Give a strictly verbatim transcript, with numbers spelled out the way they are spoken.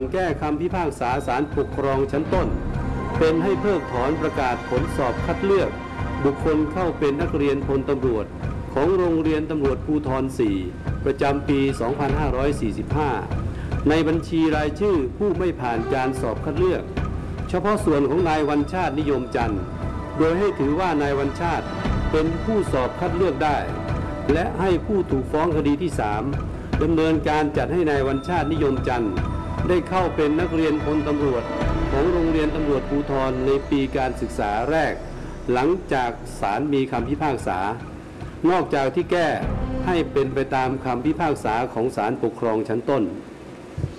แก้คำพิพากษาศาลปกครองชั้นต้นเป็นให้เพิกถอนประกาศผลสอบคัดเลือกบุคคลเข้าเป็นนักเรียนพลตำรวจของโรงเรียนตำรวจภูธรสี่ประจำปี สองพันห้าร้อยสี่สิบห้า ในบัญชีรายชื่อผู้ไม่ผ่านการสอบคัดเลือกเฉพาะส่วนของนายวัญชาตินิยมจันทร์โดยให้ถือว่านายวัญชาติเป็นผู้สอบคัดเลือกได้และให้ผู้ถูกฟ้องคดีที่สามดำเนินการจัดให้นายวัญชาตินิยมจันทร์ได้เข้าเป็นนักเรียนพลตำรวจของโรงเรียนตำรวจภูธรในปีการศึกษาแรกหลังจากศาลมีคำพิพากษานอกจากที่แก้ให้เป็นไปตามคำพิพากษาของศาลปกครองชั้นต้น